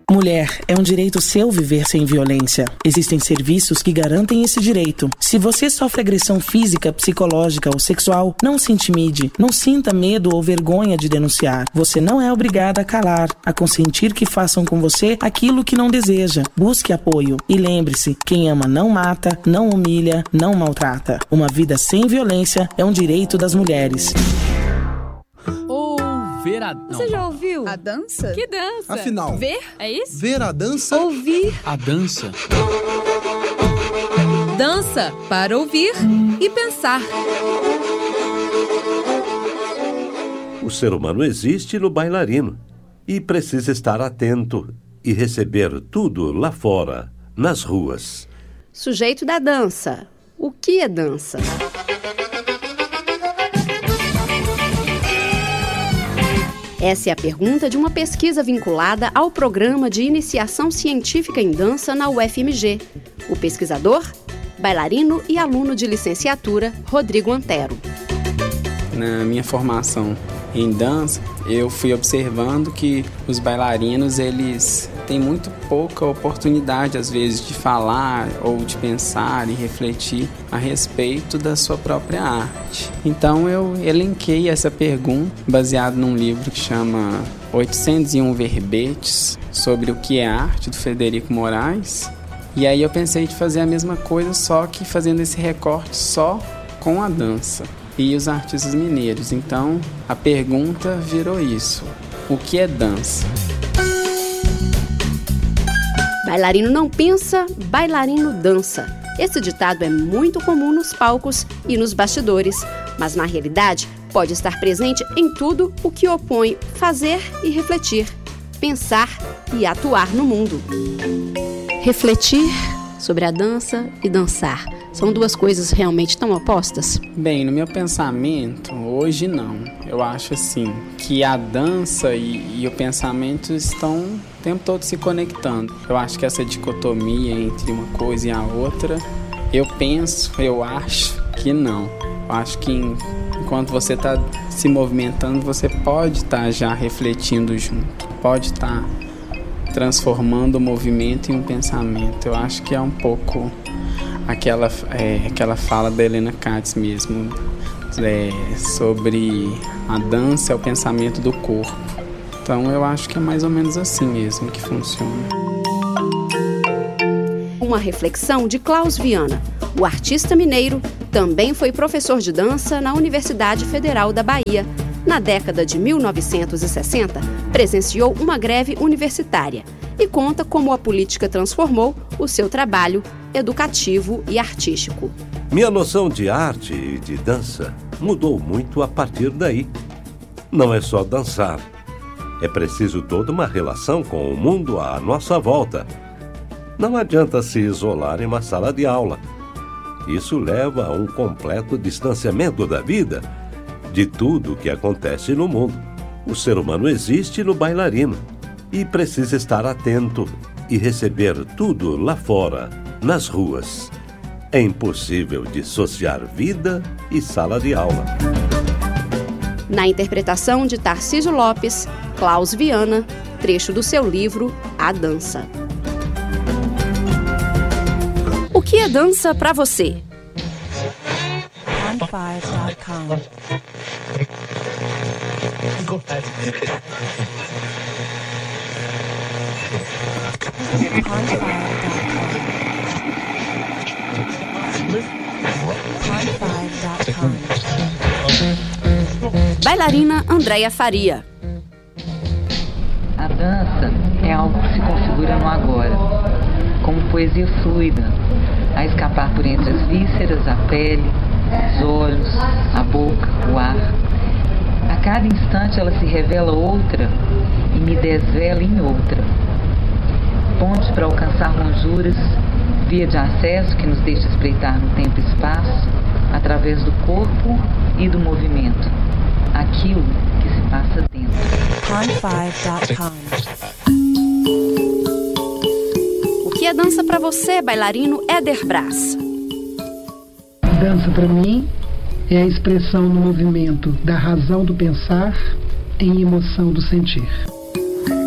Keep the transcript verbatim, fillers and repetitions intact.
Mulher, é um direito seu viver sem violência. Existem serviços que garantem esse direito. Se você sofre agressão física, psicológica ou sexual, não se intimide, não sinta medo ou vergonha de denunciar. Você não é obrigada a calar, a consentir que façam com você aquilo que não deseja. Busque apoio e lembre-se, quem ama não mata, não humilha, não maltrata. Uma vida sem violência é um direito das mulheres. Ver a... Não. Você já ouviu? A dança? Que dança? Afinal, ver? É isso? Ver a dança? Ouvir. A dança. Dança para ouvir e pensar. O ser humano existe no bailarino e precisa estar atento e receber tudo lá fora, nas ruas. Sujeito da dança. O que é dança? Essa é a pergunta de uma pesquisa vinculada ao Programa de Iniciação Científica em Dança na U F M G. O pesquisador, bailarino e aluno de licenciatura, Rodrigo Antero. Na minha formação em dança, eu fui observando que os bailarinos, eles têm muito pouca oportunidade, às vezes, de falar ou de pensar e refletir a respeito da sua própria arte. Então, eu elenquei essa pergunta baseado num livro que chama oitocentos e um Verbetes sobre o que é arte, do Frederico Moraes. E aí eu pensei de fazer a mesma coisa, só que fazendo esse recorte só com a dança e os artistas mineiros. Então, a pergunta virou isso: o que é dança? Bailarino não pensa, bailarino dança. Esse ditado é muito comum nos palcos e nos bastidores, mas na realidade pode estar presente em tudo o que opõe fazer e refletir, pensar e atuar no mundo. Refletir sobre a dança e dançar são duas coisas realmente tão opostas? Bem, no meu pensamento, hoje não. Eu acho assim, que a dança e, e o pensamento estão o tempo todo se conectando. Eu acho que essa dicotomia entre uma coisa e a outra, eu penso, eu acho que não. Eu acho que em, enquanto você está se movimentando, você pode estar tá já refletindo junto, pode estar tá transformando o movimento em um pensamento. Eu acho que é um pouco aquela, é, aquela fala da Helena Katz mesmo, é, sobre a dança é o pensamento do corpo. Então eu acho que é mais ou menos assim mesmo que funciona. Uma reflexão de Klaus Viana. O artista mineiro também foi professor de dança na Universidade Federal da Bahia. Na década de mil novecentos e sessenta, presenciou uma greve universitária e conta como a política transformou o seu trabalho educativo e artístico. Minha noção de arte e de dança mudou muito a partir daí. Não é só dançar. É preciso toda uma relação com o mundo à nossa volta. Não adianta se isolar em uma sala de aula. Isso leva a um completo distanciamento da vida, de tudo o que acontece no mundo. O ser humano existe no bailarino e precisa estar atento e receber tudo lá fora, nas ruas. É impossível dissociar vida e sala de aula. Na interpretação de Tarcísio Lopes, Klaus Viana, trecho do seu livro A Dança. O que é dança para você? Bailarina Andréia Faria. A dança é algo que se configura no agora, como poesia fluida, a escapar por entre as vísceras, a pele, os olhos, a boca, o ar. A cada instante ela se revela outra e me desvela em outra. Ponte para alcançar lonjuras, via de acesso que nos deixa espreitar no tempo e espaço, através do corpo e do movimento, aquilo que se passa dentro. Pond five ponto com. O que é dança para você, bailarino Éder Brás? Dança para mim é a expressão no movimento da razão do pensar em emoção do sentir.